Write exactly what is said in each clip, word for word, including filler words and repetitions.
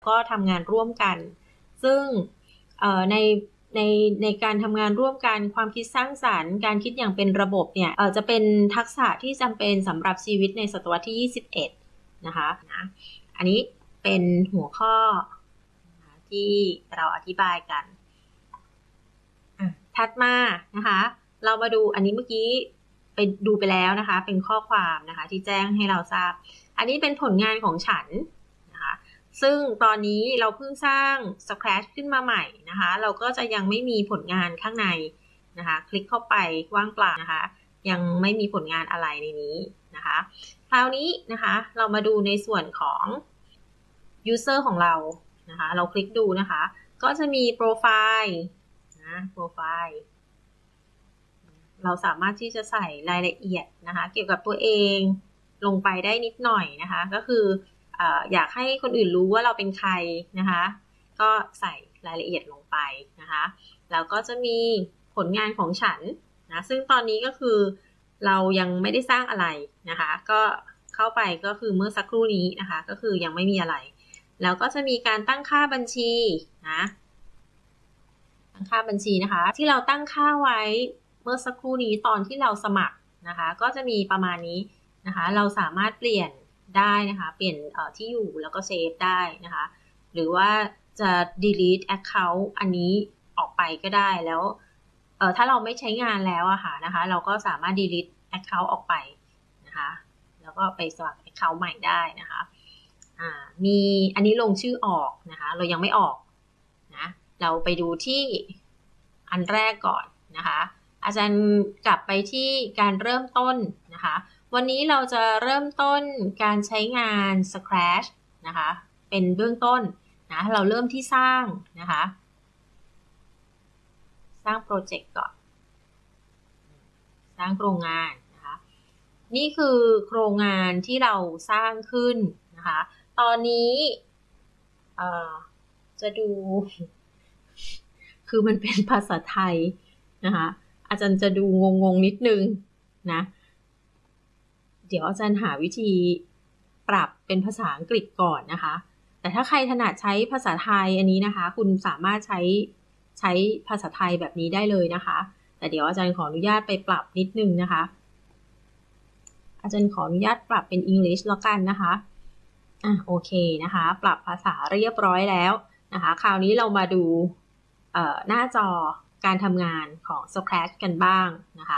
ก็ทำงานร่วมกันซึ่งในในในการทำงานร่วมกันความคิดสร้างสรรค์การคิดอย่างเป็นระบบเนี่ยจะเป็นทักษะที่จำเป็นสำหรับชีวิตในศตวรรษที่ยี่สิบเอ็ดนะคะนะอันนี้เป็นหัวข้อที่เราอธิบายกันถัดมานะคะเรามาดูอันนี้เมื่อกี้ไปดูไปแล้วนะคะเป็นข้อความนะคะที่แจ้งให้เราทราบอันนี้เป็นผลงานของฉันนะคะซึ่งตอนนี้เราเพิ่งสร้าง Scratch ขึ้นมาใหม่นะคะเราก็จะยังไม่มีผลงานข้างในนะคะคลิกเข้าไปว่างเปล่านะคะยังไม่มีผลงานอะไรในนี้นะคะคราวนี้นะคะเรามาดูในส่วนของ User ของเรานะคะเราคลิกดูนะคะก็จะมีโปรไฟล์นะโปรไฟล์เราสามารถที่จะใส่รายละเอียดนะคะเกี่ยวกับตัวเองลงไปได้นิดหน่อยนะคะก็คือเอ่ออยากให้คนอื่นรู้ว่าเราเป็นใครนะคะก็ใส่รายละเอียดลงไปนะคะแล้วก็จะมีผลงานของฉันนะซึ่งตอนนี้ก็คือเรายังไม่ได้สร้างอะไรนะคะก็เข้าไปก็คือเมื่อสักครู่นี้นะคะก็คือยังไม่มีอะไรแล้วก็จะมีการตั้งค่าบัญชีนะตั้งค่าบัญชีนะคะที่เราตั้งค่าไว้เมื่อสักครู่นี้ตอนที่เราสมัครนะคะก็จะมีประมาณนี้นะคะเราสามารถเปลี่ยนได้นะคะเปลี่ยนที่อยู่แล้วก็เซฟได้นะคะหรือว่าจะ delete account อันนี้ออกไปก็ได้แล้วเอ่อถ้าเราไม่ใช้งานแล้วอะค่ะนะคะเราก็สามารถ delete account ออกไปนะคะแล้วก็ไปสมัคร account ใหม่ได้นะคะอ่ามีอันนี้ลงชื่อออกนะคะเรายังไม่ออกนะเราไปดูที่อันแรกก่อนนะคะอาจารย์กลับไปที่การเริ่มต้นนะคะวันนี้เราจะเริ่มต้นการใช้งาน Scratch นะคะเป็นเบื้องต้นนะเราเริ่มที่สร้างนะคะสร้างโปรเจกต์ก่อนสร้างโครงงานนะคะนี่คือโครงงานที่เราสร้างขึ้นนะคะตอนนี้เอ่อจะดูคือมันเป็นภาษาไทยนะคะอาจารย์จะดูงงๆนิดนึงนะเดี๋ยวอาจารย์หาวิธีปรับเป็นภาษาอังกฤษก่อนนะคะแต่ถ้าใครถนัดใช้ภาษาไทยอันนี้นะคะคุณสามารถใช้ใช้ภาษาไทยแบบนี้ได้เลยนะคะแต่เดี๋ยวอาจารย์ขออนุญาตไปปรับนิดนึงนะคะอาจารย์ขออนุญาตปรับเป็น English แล้วกันนะคะอ่ะโอเคนะคะปรับภาษาเรียบร้อยแล้วนะคะคราวนี้เรามาดูเอ่อหน้าจอการทำงานของ Scratch กันบ้างนะคะ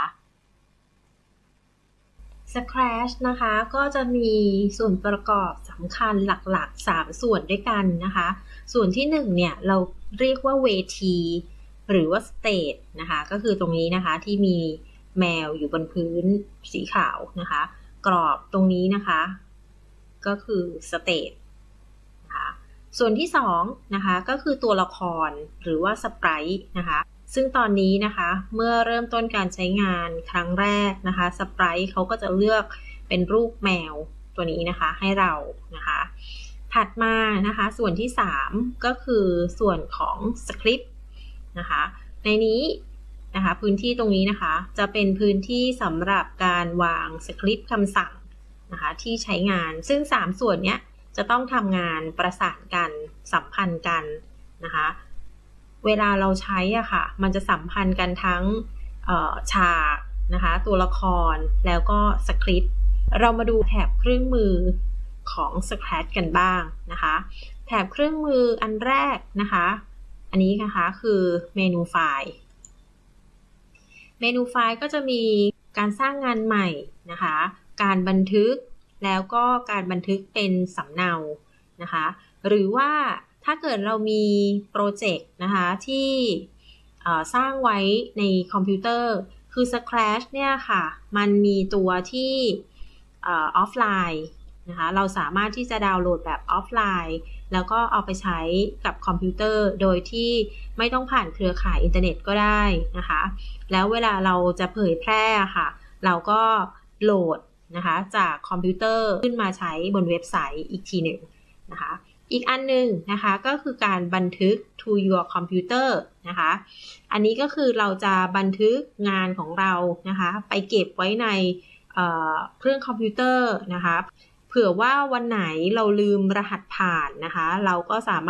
Scratch นะคะก็จะมีส่วนประกอบสำคัญหลักๆสามส่วนด้วยกันนะคะส่วนที่หนึ่งเนี่ยเราเรียกว่าเวทีหรือว่า stage นะคะก็คือตรงนี้นะคะที่มีแมวอยู่บนพื้นสีขาวนะคะกรอบตรงนี้นะคะก็คือ stage นะคะส่วนที่สองนะคะก็คือตัวละครหรือว่า sprite นะคะซึ่งตอนนี้นะคะเมื่อเริ่มต้นการใช้งานครั้งแรกนะคะสไปรท์เขาก็จะเลือกเป็นรูปแมวตัวนี้นะคะให้เรานะคะถัดมานะคะส่วนที่สามก็คือส่วนของสคริปต์นะคะในนี้นะคะพื้นที่ตรงนี้นะคะจะเป็นพื้นที่สำหรับการวางสคริปต์คำสั่งนะคะที่ใช้งานซึ่งสามส่วนนี้จะต้องทำงานประสานกันสัมพันธ์กันนะคะเวลาเราใช้อ่ะค่ะมันจะสัมพันธ์กันทั้งฉากนะคะตัวละครแล้วก็สคริปต์เรามาดูแถบเครื่องมือของ Scratch กันบ้างนะคะแถบเครื่องมืออันแรกนะคะอันนี้นะคะคือเมนูไฟล์เมนูไฟล์ก็จะมีการสร้างงานใหม่นะคะการบันทึกแล้วก็การบันทึกเป็นสำเนานะคะหรือว่าถ้าเกิดเรามีโปรเจกต์นะคะที่สร้างไว้ในคอมพิวเตอร์คือ Scratch เนี่ยค่ะมันมีตัวที่ออฟไลน์นะคะเราสามารถที่จะดาวน์โหลดแบบออฟไลน์แล้วก็เอาไปใช้กับคอมพิวเตอร์โดยที่ไม่ต้องผ่านเครือข่ายอินเทอร์เน็ตก็ได้นะคะแล้วเวลาเราจะเผยแพร่ค่ะเราก็โหลดนะคะจากคอมพิวเตอร์ขึ้นมาใช้บนเว็บไซต์อีกทีหนึ่งนะคะอีกอันหนึ่งนะคะก็คือการบันทึก to your computer นะคะอันนี้ก็คือเราจะบันทึกงานของเรานะคะไปเก็บไว้ใน เอ่อ เครื่องคอมพิวเตอร์นะคะเผื่อว่าวันไหนเราลืมรหัสผ่านนะคะเราก็สามารถ